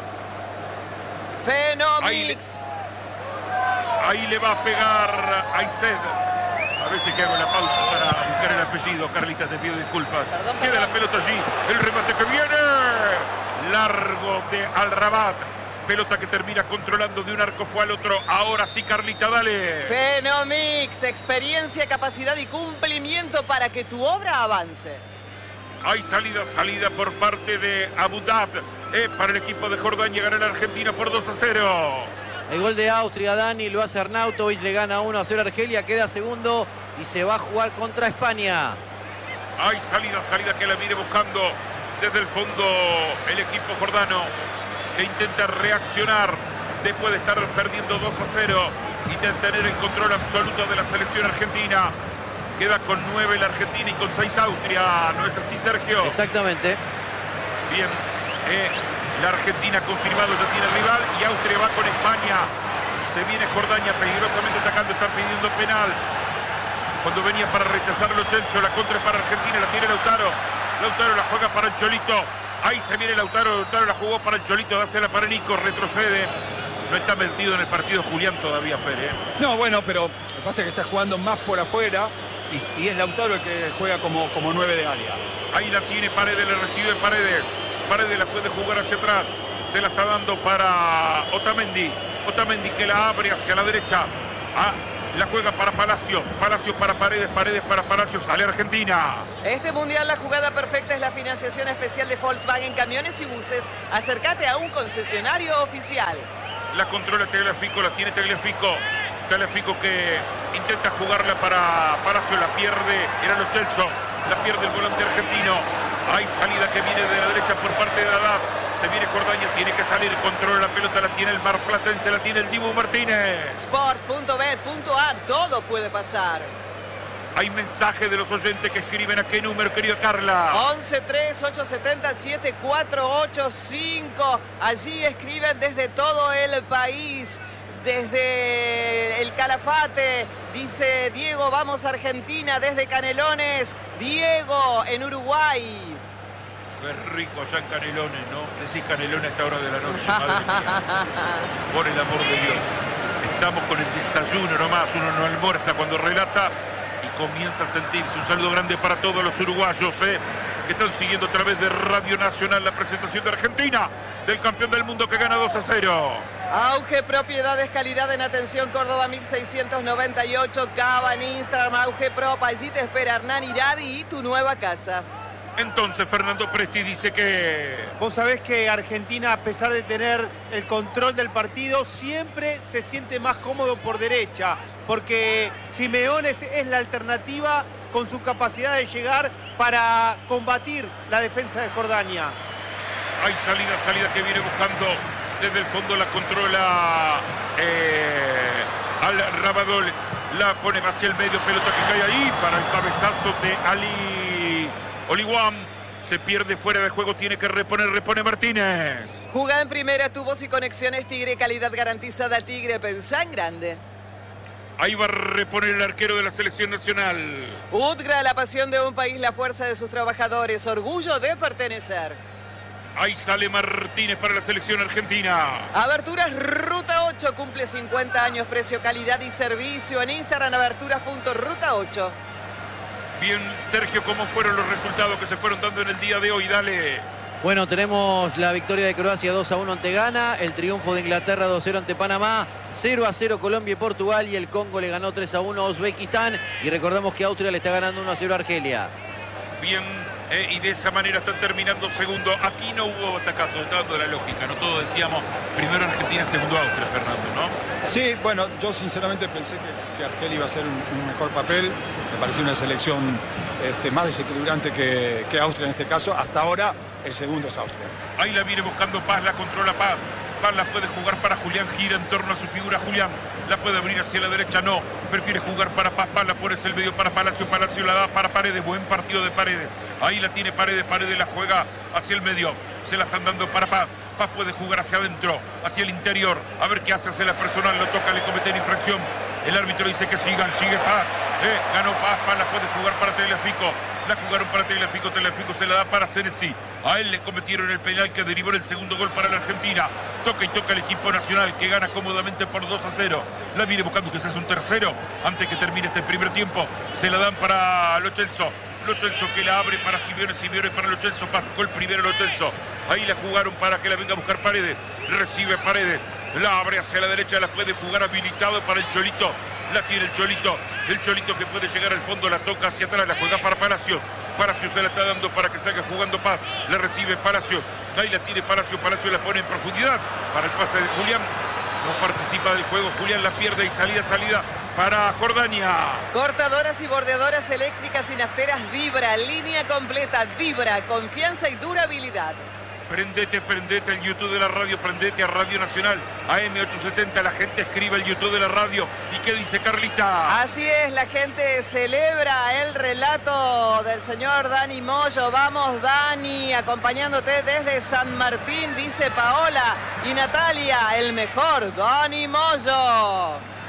Fenomix. Ahí le va a pegar Aized. A ver si que hago la pausa para buscar el apellido. Carlita, te pido disculpas. Queda la pelota allí. El remate que viene. Largo de Al-Rabat. Pelota que termina controlando de un arco, fue al otro. Ahora sí, Carlita, dale. Fenomix. Experiencia, capacidad y cumplimiento para que tu obra avance. Hay salida por parte de Abu Dhabi. Para el equipo de Jordania, gana la Argentina por 2-0. El gol de Austria, Dani, lo hace Arnautovic, le gana 1-0 a Argelia, queda segundo y se va a jugar contra España. Hay salida que la viene buscando desde el fondo el equipo jordano, que intenta reaccionar después de estar perdiendo 2-0 y de tener el control absoluto de la selección argentina. Queda con 9 la Argentina y con 6 Austria, ¿no es así, Sergio? Exactamente. Bien, la Argentina confirmado ya tiene rival y Austria va con España. Se viene Jordania peligrosamente atacando, están pidiendo penal. Cuando venía para rechazar Lo Celso, la contra es para Argentina, la tiene Lautaro. Lautaro la juega para el Cholito. Ahí se viene Lautaro la jugó para el Cholito, dásela para Nico, retrocede. No está metido en el partido Julián todavía, Pérez. No, bueno, pero lo que pasa es que está jugando más por afuera y es Lautaro el que juega como 9 de área. Ahí la tiene Paredes, le recibe Paredes. Paredes la puede jugar hacia atrás. Se la está dando para Otamendi. Otamendi que la abre hacia la derecha. La juega para Palacios. Palacios para Paredes. Paredes para Palacios. Sale Argentina. Este mundial la jugada perfecta es la financiación especial de Volkswagen Camiones y Buses. Acércate a un concesionario oficial. La controla Tagliafico, la tiene Tagliafico. Tagliafico que intenta jugarla para Palacios, la pierde. Era Lo Celso. La pierde el volante argentino. Hay salida que viene de la derecha por parte de Haddad. Se viene Jordania, tiene que salir, controla la pelota, la tiene el marplatense, la tiene el Dibu Martínez. Sports.bet.ar, todo puede pasar. Hay mensaje de los oyentes que escriben. ¿A qué número, querida Carla? 11-3-870-7485. Allí escriben desde todo el país. Desde el Calafate, dice Diego, vamos Argentina. Desde Canelones, Diego en Uruguay. Qué rico allá en Canelones, ¿no? Decís Canelones a esta hora de la noche, madre mía. Por el amor de Dios. Estamos con el desayuno nomás, uno no almuerza cuando relata y comienza a sentirse. Un saludo grande para todos los uruguayos, que están siguiendo a través de Radio Nacional la presentación de Argentina, del campeón del mundo que gana 2-0. Auge Propiedades, calidad en atención, Córdoba 1698, Cava en Instagram, Auge Prop, allí te espera Hernán Iradi y tu nueva casa. Entonces Fernando Presti dice que... Vos sabés que Argentina, a pesar de tener el control del partido, siempre se siente más cómodo por derecha, porque Simeone es la alternativa con su capacidad de llegar para combatir la defensa de Jordania. Hay salida que viene buscando desde el fondo, la controla Al Rabadol, la pone hacia el medio, pelota que cae ahí para el cabezazo de Ali Oliguam. Se pierde fuera de juego, tiene que repone Martínez. Jugada en primera, tubos y conexiones Tigre, calidad garantizada Tigre, pensá en grande. Ahí va a reponer el arquero de la selección nacional. UTGRA, la pasión de un país, la fuerza de sus trabajadores, orgullo de pertenecer. Ahí sale Martínez para la selección argentina. Aberturas Ruta 8 cumple 50 años, precio, calidad y servicio. En Instagram, aberturas.ruta8. Bien, Sergio, ¿cómo fueron los resultados que se fueron dando en el día de hoy? Dale. Bueno, tenemos la victoria de Croacia 2-1 ante Ghana, el triunfo de Inglaterra 2-0 ante Panamá, 0-0 Colombia y Portugal, y el Congo le ganó 3-1 a Uzbekistán, y recordamos que Austria le está ganando 1-0 a Argelia. Bien, y de esa manera están terminando segundo. Aquí no hubo batacazo, está dando la lógica, ¿no? Todos decíamos primero Argentina, segundo Austria, Fernando, ¿no? Sí, bueno, yo sinceramente pensé que Argelia iba a hacer un mejor papel. Me pareció una selección más desequilibrante que Austria en este caso. Hasta ahora, el segundo es Austria. Ahí la viene buscando Paz, la controla Paz. Paz la puede jugar para Julián, gira en torno a su figura Julián. La puede abrir hacia la derecha, no. Prefiere jugar para Paz, Paz la pone hacia el medio para Palacio. Palacio la da para Paredes, buen partido de Paredes. Ahí la tiene Paredes, Paredes la juega hacia el medio. Se la están dando para Paz. Paz puede jugar hacia adentro, hacia el interior. A ver qué hace la personal, lo toca, le cometen infracción. El árbitro dice que sigan, sigue Paz. Ganó Paz, Paz la puede jugar para Tagliafico. La jugaron para Tagliafico, Tagliafico se la da para Senesi. A él le cometieron el penal que derivó en el segundo gol para la Argentina. Toca y toca el equipo nacional que gana cómodamente por 2-0. La viene buscando que se hace un tercero antes que termine este primer tiempo. Se la dan para Lo Celso. Lo Celso que la abre para Simeone, Simeone para Lo Celso. Pascó el primero Lo Celso. Ahí la jugaron para que la venga a buscar Paredes. Recibe Paredes. La abre hacia la derecha, la puede jugar habilitado para el Cholito. La tiene el Cholito que puede llegar al fondo, la toca hacia atrás, la juega para Palacio. Palacio se la está dando para que salga jugando Paz. La recibe Palacio. Ahí la tiene Palacio. Palacio la pone en profundidad para el pase de Julián. No participa del juego. Julián la pierde y salida para Jordania. Cortadoras y bordeadoras eléctricas y nafteras Vibra. Línea completa Vibra. Confianza y durabilidad. Prendete el YouTube de la radio, prendete a Radio Nacional, AM870, la gente escribe el YouTube de la radio. ¿Y qué dice Carlita? Así es, la gente celebra el relato del señor Dani Moyo. Vamos Dani, acompañándote desde San Martín, dice Paola y Natalia, el mejor, Dani Moyo.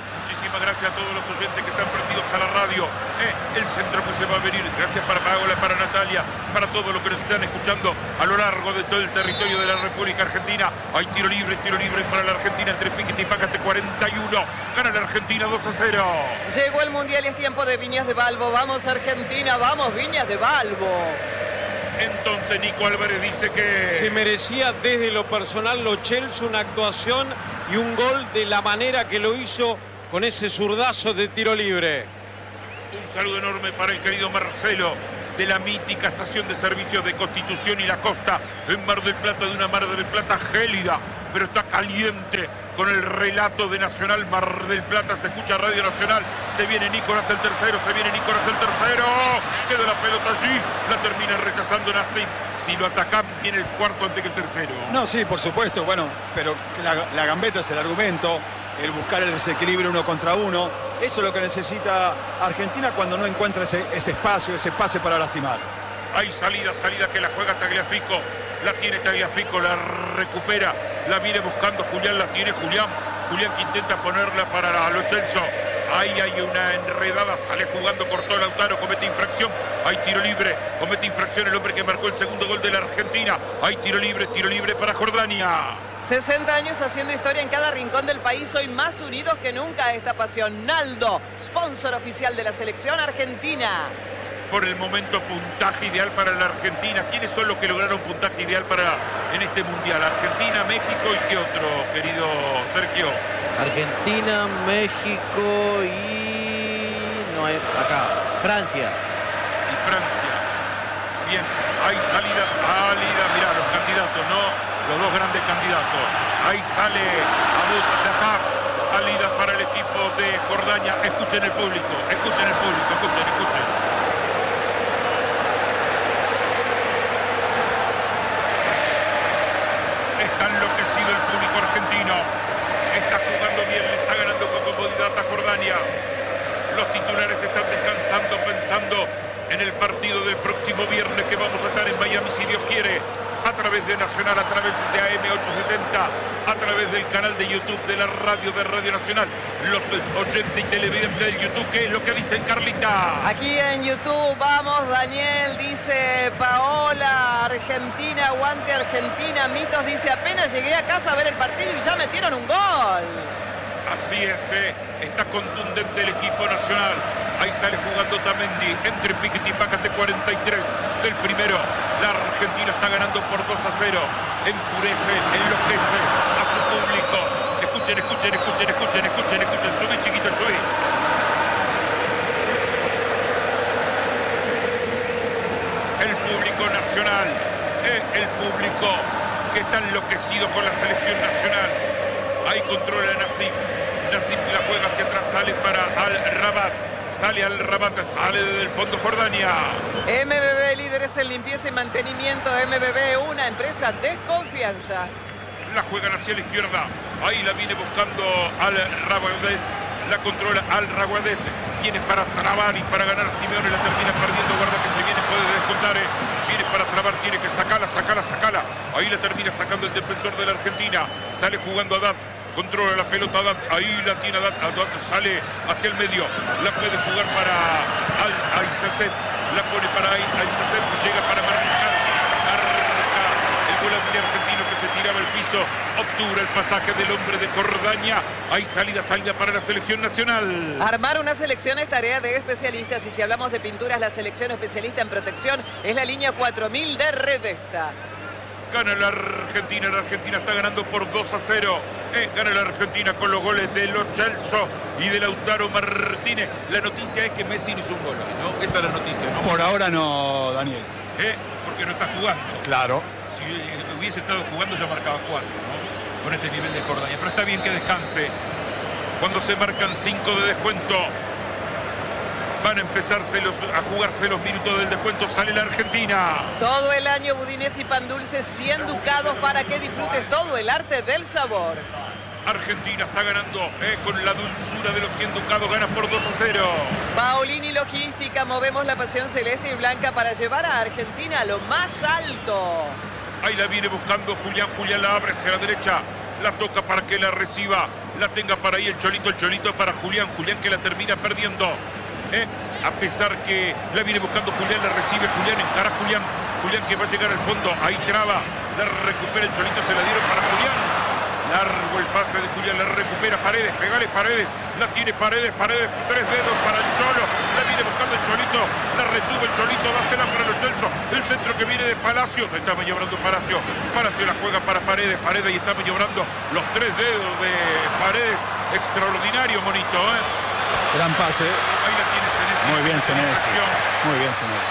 Muchísimas gracias a todos los oyentes que están prendidos a la radio. El centro que se va a venir. Gracias para Paola, para Natalia, para todos los que nos están escuchando a lo largo de todo el territorio de la República Argentina. Hay tiro libre para la Argentina entre Piquete y Pácate, 41. Gana la Argentina 2-0. Llegó el Mundial y es tiempo de Viñas de Balbo. Vamos Argentina, vamos Viñas de Balbo. Entonces Nico Álvarez dice que se merecía desde lo personal Lo Celso una actuación y un gol de la manera que lo hizo con ese zurdazo de tiro libre. Un saludo enorme para el querido Marcelo de la mítica estación de servicios de Constitución y la Costa en Mar del Plata, de una Mar del Plata gélida, pero está caliente con el relato de Nacional Mar del Plata. Se escucha Radio Nacional, se viene Nicolás el tercero, queda la pelota allí, la termina rechazando Nassim. Si lo atacan, viene el cuarto antes que el tercero. No, sí, por supuesto, bueno, pero la gambeta es el argumento, el buscar el desequilibrio 1 contra 1. Eso es lo que necesita Argentina cuando no encuentra ese espacio, ese pase para lastimar. Hay salida que la juega Tagliafico. La tiene Tagliafico, la recupera, la viene buscando Julián, la tiene Julián que intenta ponerla para Lo Celso. Ahí hay una enredada, sale jugando, cortó Lautaro, comete infracción. Hay tiro libre, comete infracción el hombre que marcó el segundo gol de la Argentina. Hay tiro libre para Jordania. 60 años haciendo historia en cada rincón del país, hoy más unidos que nunca esta pasión. Naldo, sponsor oficial de la selección argentina. Por el momento, puntaje ideal para la Argentina. ¿Quiénes son los que lograron puntaje ideal en este Mundial? Argentina, México y ¿qué otro, querido Sergio? Argentina, México y... no hay... acá, Francia. Y Francia. Bien, hay salida, mirá, los candidatos, ¿no? Los dos grandes candidatos. Ahí sale Abud Dahab, salida para el equipo de Jordania. Escuchen el público, escuchen. Está enloquecido el público argentino. Está jugando bien, le está ganando con comodidad a Jordania. Los titulares están descansando, pensando en el partido del próximo viernes que vamos a estar en Miami, si Dios quiere, a través de Nacional, a través de AM870, a través del canal de YouTube de la radio de Radio Nacional. Los oyentes y televidentes del YouTube, ¿qué es lo que dicen, Carlita? Aquí en YouTube, vamos, Daniel, dice Paola, Argentina, aguante Argentina. Mitos dice, apenas llegué a casa a ver el partido y ya metieron un gol. Así es, está contundente el equipo nacional. Ahí sale jugando Tamendi entre Piquete y Pácate, 43 del primero. La Argentina está ganando por 2-0. Enfurece, enloquece a su público. Escuchen. Subí, chiquito, subí. El público nacional, el público que está enloquecido con la selección nacional. Ahí controla Nassim la juega hacia atrás, sale para Al-Rabat. Sale desde el fondo Jordania. MBB, líderes en limpieza y mantenimiento. MBB, una empresa de confianza. La juegan hacia la izquierda. Ahí la viene buscando Al-Rabadet. La controla Al-Rabadet. Viene para trabar y para ganar Simeone. La termina perdiendo. Guarda que se viene, puede descontar. Viene para trabar, tiene que sacarla. Ahí la termina sacando el defensor de la Argentina. Sale jugando Haddad. Controla la pelota Haddad, ahí la tiene Haddad, sale hacia el medio, la puede jugar para Al-Aizazet, la pone para Aizazet, llega para marcar el volante argentino que se tiraba al piso, obtura el pasaje del hombre de Jordania. Hay salida para la selección nacional. Armar una selección es tarea de especialistas, y si hablamos de pinturas, la selección especialista en protección es la línea 4000 de Redesta. Gana la Argentina está ganando por 2-0. Gana la Argentina con los goles de Lo Celso y de Lautaro Martínez. La noticia es que Messi no hizo un gol, ¿no? Esa es la noticia, ¿no? Por ahora no, Daniel. Porque no está jugando. Claro. Si hubiese estado jugando ya marcaba 4, ¿no? Con este nivel de Jordania. Pero está bien que descanse. Cuando se marcan 5 de descuento, van a empezarse a jugarse los minutos del descuento. Sale la Argentina. Todo el año budines y pan dulce, 100 ducados para que disfrutes todo el arte del sabor. Argentina está ganando con la dulzura de los 100 ducados. Gana por 2-0. Paolini Logística, movemos la pasión celeste y blanca para llevar a Argentina a lo más alto. Ahí la viene buscando Julián la abre hacia la derecha. La toca para que la reciba la tenga para ahí el Cholito para Julián que la termina perdiendo. A pesar que la viene buscando Julián, la recibe Julián, encara Julián que va a llegar al fondo, ahí traba, la recupera el Cholito, se la dieron para Julián. Largo el pase de Julián, la recupera Paredes, pegale Paredes, la tiene Paredes, 3 dedos para el Cholo, la viene buscando el Cholito, la retuvo el Cholito, dásela para los Celso, el centro que viene de Palacio, está maniobrando Palacio la juega para Paredes y está maniobrando los 3 dedos de Paredes, extraordinario Monito, Gran pase. Ahí la tiene Senesi. Muy bien Senesi. Muy bien Senesi.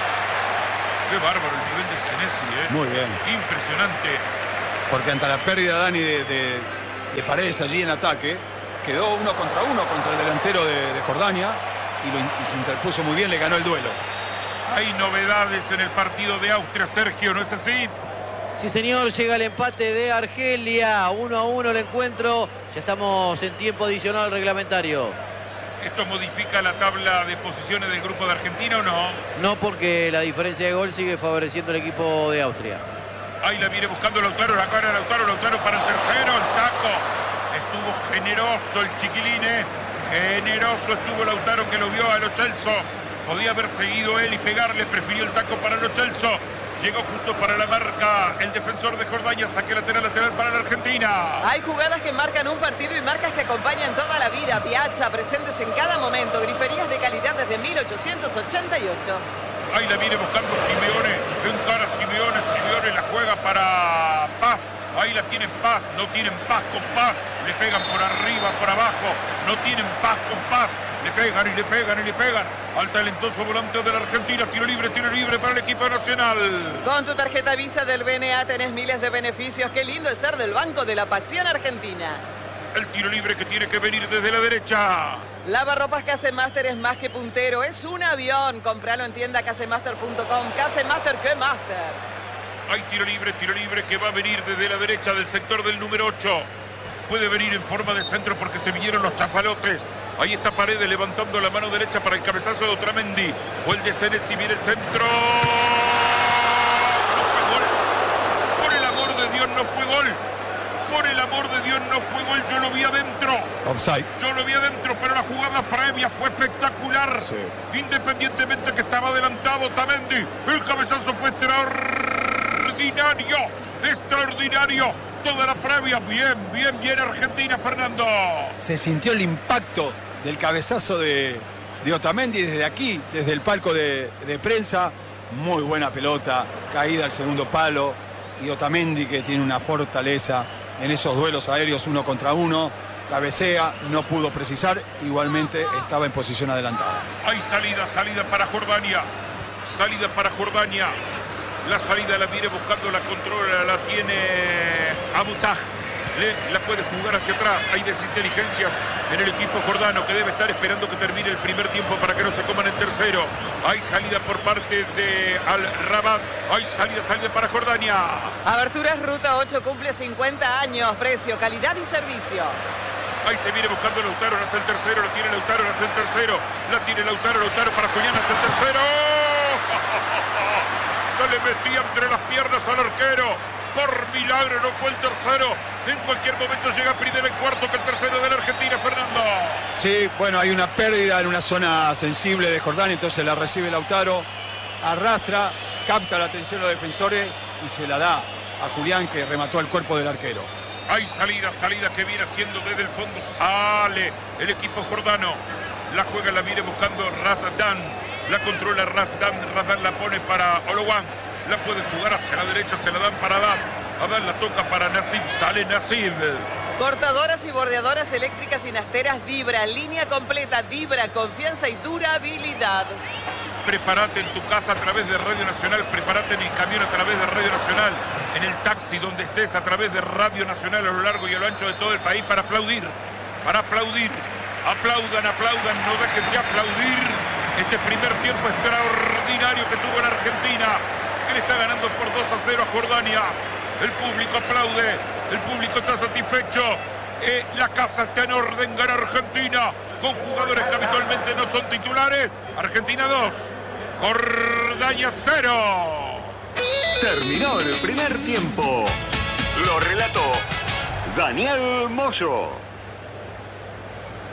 Qué bárbaro el nivel de Senesi, Muy bien. Impresionante. Porque ante la pérdida, Dani, de Paredes allí en ataque, quedó 1 contra 1 contra el delantero de Jordania y se interpuso muy bien, le ganó el duelo. Hay novedades en el partido de Austria, Sergio, ¿no es así? Sí, señor, llega el empate de Argelia. 1-1 el encuentro. Ya estamos en tiempo adicional reglamentario. ¿Esto modifica la tabla de posiciones del grupo de Argentina o no? No, porque la diferencia de gol sigue favoreciendo al equipo de Austria. Ahí la viene buscando Lautaro, la cara Lautaro para el tercero, el taco. Estuvo generoso el chiquilín, generoso estuvo Lautaro, que lo vio a Lo Celso. Podía haber seguido él y pegarle, prefirió el taco para Lo Celso. Llegó justo para la marca el defensor de Jordania, saque lateral para la Argentina. Hay jugadas que marcan un partido y marcas que acompañan toda la vida. Piazza, presentes en cada momento. Griferías de calidad desde 1888. Ahí la viene buscando Simeone, encara Simeone la juega para Paz. Ahí la tienen Paz, no tienen Paz con Paz. Le pegan por arriba, por abajo, no tienen Paz con Paz. Le pegan al talentoso volante de la Argentina. Tiro libre para el equipo nacional. Con tu tarjeta Visa del BNA tenés miles de beneficios. Qué lindo es ser del Banco de la Pasión Argentina. El tiro libre que tiene que venir desde la derecha. Lavarropas Casemaster es más que puntero, es un avión. Compralo en tienda casemaster.com. Casemaster, ¿qué master? Hay tiro libre que va a venir desde la derecha del sector del número 8. Puede venir en forma de centro porque se vinieron los chafalotes. Ahí está Paredes levantando la mano derecha para el cabezazo de Otamendi. O el de Senesi, viene el centro. No fue gol. Por el amor de Dios, no fue gol. Por el amor de Dios, no fue gol. Yo lo vi adentro. Offside. Yo lo vi adentro, pero la jugada previa fue espectacular. Sí. Independientemente que estaba adelantado Otamendi. El cabezazo fue extraordinario. Toda la previa, bien Argentina, Fernando. Se sintió el impacto del cabezazo de Otamendi desde aquí, desde el palco de prensa. Muy buena pelota, caída al segundo palo. Y Otamendi, que tiene una fortaleza en esos duelos aéreos 1 contra 1. Cabecea, no pudo precisar, igualmente estaba en posición adelantada. Hay salida para Jordania. La salida la viene buscando, la controla, la tiene Abutag. La puede jugar hacia atrás. Hay desinteligencias en el equipo jordano que debe estar esperando que termine el primer tiempo para que no se coman el tercero. Hay salida por parte de Al-Rabat. Hay salida para Jordania. Aberturas Ruta 8 cumple 50 años. Precio, calidad y servicio. Ahí se viene buscando Lautaro, hace el tercero, la tiene Lautaro, hace el tercero. La tiene Lautaro para Julián, hace el tercero. Se le metía entre las piernas al arquero. Por milagro no fue el tercero. En cualquier momento llega primero y cuarto que el tercero de la Argentina, Fernando. Sí, bueno, hay una pérdida en una zona sensible de Jordania, entonces la recibe Lautaro, arrastra, capta la atención de los defensores y se la da a Julián, que remató al cuerpo del arquero. Hay salida que viene haciendo desde el fondo. Sale el equipo jordano. La juega, la viene buscando Razdan. La controla Razdan la pone para Olowan. La puede jugar hacia la derecha, se la dan para Adán. Adán la toca para Nasib, sale Nasib. Cortadoras y bordeadoras eléctricas y nasteras Dibra, línea completa Dibra, confianza y durabilidad. Prepárate en tu casa a través de Radio Nacional, prepárate en el camión a través de Radio Nacional, en el taxi donde estés a través de Radio Nacional a lo largo y a lo ancho de todo el país para aplaudir. Aplaudan, no dejen de aplaudir este primer tiempo extraordinario que tuvo en Argentina, que le está ganando por 2-0 a Jordania. El público aplaude, el público está satisfecho. La casa está en orden, gana Argentina, con jugadores que habitualmente no son titulares. Argentina 2, Jordania 0. Terminó el primer tiempo. Lo relató Daniel Moyo.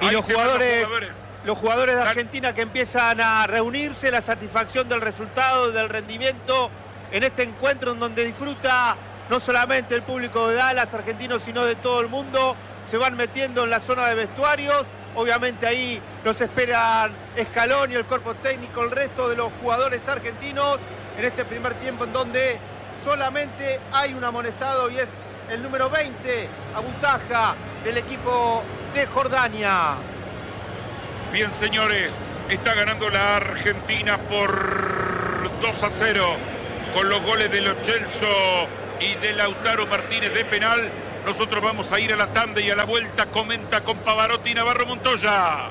Y Ahí los se van jugadores de Argentina que empiezan a reunirse, la satisfacción del resultado, del rendimiento en este encuentro en donde disfruta no solamente el público de Dallas argentino, sino de todo el mundo. Se van metiendo en la zona de vestuarios. Obviamente ahí los esperan Scaloni, el cuerpo técnico, el resto de los jugadores argentinos en este primer tiempo en donde solamente hay un amonestado y es el número 20, Abutaja, del equipo de Jordania. Bien, señores, está ganando la Argentina por 2-0 con los goles de Lo Celso y de Lautaro Martínez de penal. Nosotros vamos a ir a la tanda y a la vuelta comenta con Pavarotti y Navarro Montoya.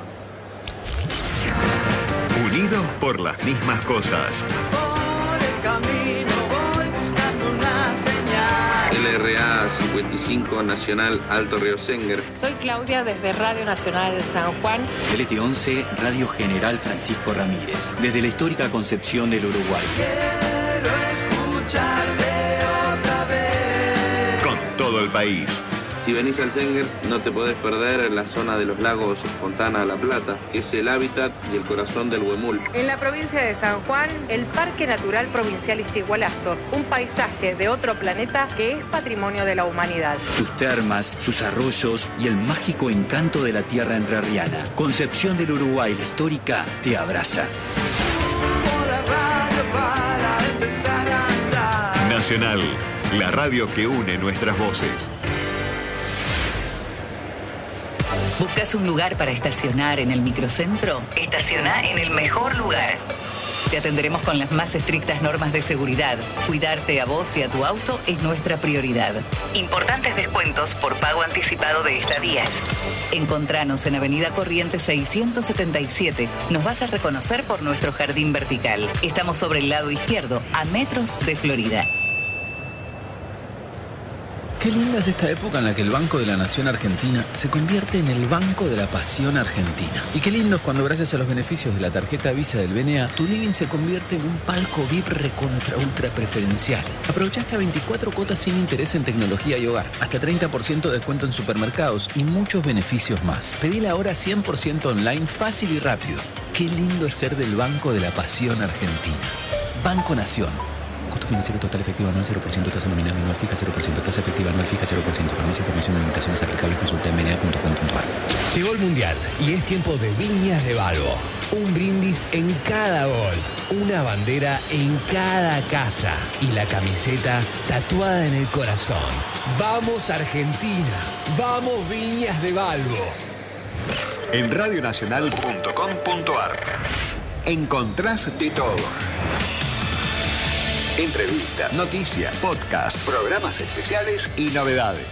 Unidos por las mismas cosas. Por el camino voy buscando una señal. LRA 55 Nacional Alto Río Senguer. Soy Claudia desde Radio Nacional San Juan. LT11 Radio General Francisco Ramírez, desde la histórica Concepción del Uruguay. Quiero escucharte otra vez. Con todo el país. Si venís al Senguer, no te podés perder la zona de los lagos Fontana La Plata, que es el hábitat y el corazón del Huemul. En la provincia de San Juan, el Parque Natural Provincial Ischigualasto, un paisaje de otro planeta que es patrimonio de la humanidad. Sus termas, sus arroyos y el mágico encanto de la tierra entrerriana. Concepción del Uruguay, la histórica, te abraza. Subo la radio para empezar a andar. Nacional, la radio que une nuestras voces. ¿Buscas un lugar para estacionar en el microcentro? Estaciona en el mejor lugar. Te atenderemos con las más estrictas normas de seguridad. Cuidarte a vos y a tu auto es nuestra prioridad. Importantes descuentos por pago anticipado de estadías. Encontranos en Avenida Corrientes 677. Nos vas a reconocer por nuestro jardín vertical. Estamos sobre el lado izquierdo, a metros de Florida. Qué linda es esta época en la que el Banco de la Nación Argentina se convierte en el Banco de la Pasión Argentina. Y qué lindo es cuando, gracias a los beneficios de la tarjeta Visa del BNA, tu living se convierte en un palco VIP recontra ultra preferencial. Aprovecha hasta 24 cuotas sin interés en tecnología y hogar, hasta 30% de descuento en supermercados y muchos beneficios más. Pedila ahora 100% online, fácil y rápido. Qué lindo es ser del Banco de la Pasión Argentina. Banco Nación. Costo financiero total efectivo anual 0%, tasa nominal anual fija 0%, tasa efectiva anual fija 0%. Para más información y limitaciones aplicables consulta en bna.com.ar. Llegó el Mundial y es tiempo de Viñas de Balbo. Un brindis en cada gol, una bandera en cada casa y la camiseta tatuada en el corazón. ¡Vamos Argentina! ¡Vamos Viñas de Balbo! En radionacional.com.ar encontrás de todo. Entrevistas, noticias, podcasts, programas especiales y novedades.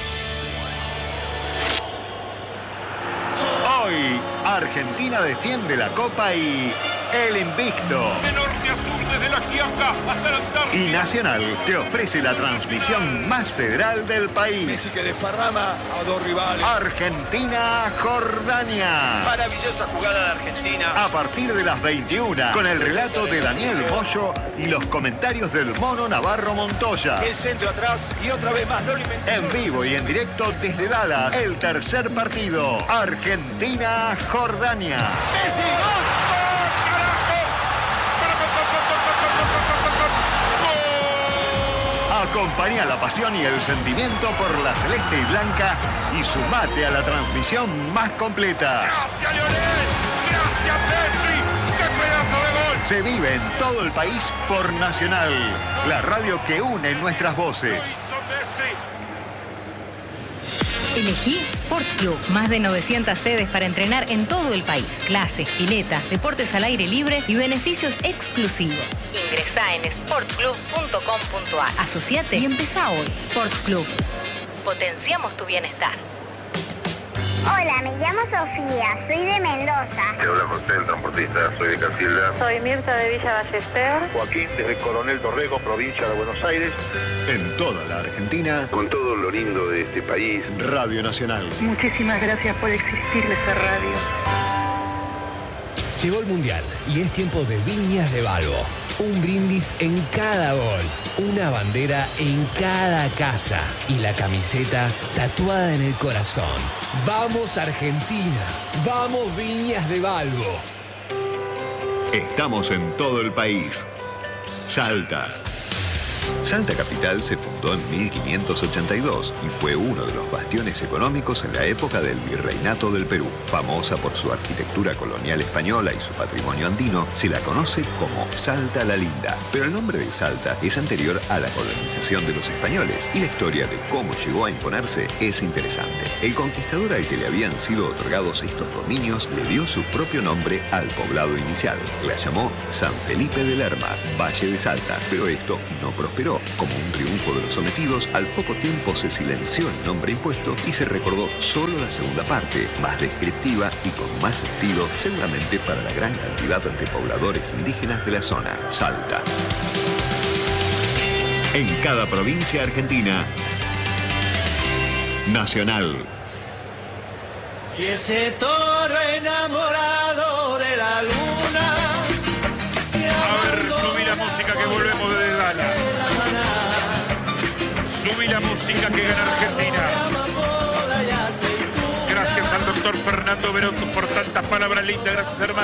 Hoy, Argentina defiende la Copa y el invicto. De norte a sur, desde la Quiaca hasta la Antártida. Y Nacional te ofrece la transmisión más federal del país. Messi que desparrama a dos rivales. Argentina-Jordania. Maravillosa jugada de Argentina. A partir de las 21, con el relato de Daniel Bollo y los comentarios del Mono Navarro Montoya. El centro atrás y otra vez más, no lo inventé. En vivo y en directo desde Dallas, el tercer partido. Argentina-Jordania. Messi, Acompaña la pasión y el sentimiento por la celeste y blanca y sumate a la transmisión más completa. ¡Gracias, Lionel! ¡Gracias, Petri! ¡Qué pedazo de gol! Se vive en todo el país por Nacional, la radio que une nuestras voces. Elegí Sport Club. Más de 900 sedes para entrenar en todo el país. Clases, piletas, deportes al aire libre y beneficios exclusivos. Ingresá en sportclub.com.ar. Asociate y empezá hoy. Sport Club. Potenciamos tu bienestar. Hola, me llamo Sofía, soy de Mendoza. Te habla José, el transportista, soy de Casilda. Soy Mirta de Villa Ballester. Joaquín, desde Coronel Dorrego, provincia de Buenos Aires. En toda la Argentina. Con todo lo lindo de este país. Radio Nacional. Muchísimas gracias por existir esta radio. Llegó el Mundial y es tiempo de Viñas de Balbo. Un brindis en cada gol, una bandera en cada casa y la camiseta tatuada en el corazón. ¡Vamos Argentina! ¡Vamos Viñas de Valvo! Estamos en todo el país. Salta. Salta Capital se fundó en 1582 y fue uno de los bastiones económicos en la época del Virreinato del Perú. Famosa por su arquitectura colonial española y su patrimonio andino, se la conoce como Salta la Linda. Pero el nombre de Salta es anterior a la colonización de los españoles y la historia de cómo llegó a imponerse es interesante. El conquistador al que le habían sido otorgados estos dominios le dio su propio nombre al poblado inicial. La llamó San Felipe de Lerma, Valle de Salta, pero esto no prosperó. Como un triunfo de los sometidos, al poco tiempo se silenció el nombre impuesto y se recordó solo la segunda parte, más descriptiva y con más sentido, seguramente para la gran cantidad de pobladores indígenas de la zona, Salta. En cada provincia argentina, Nacional. Y ese toro enamorado de la luna. A ver, subí la música que volvemos desde Gala. Subí la música que gana Argentina. Gracias al doctor Fernando Veroto por tantas palabras lindas. Gracias, hermano.